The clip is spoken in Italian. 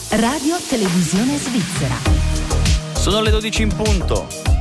Radio Televisione Svizzera. Sono le 12 in punto.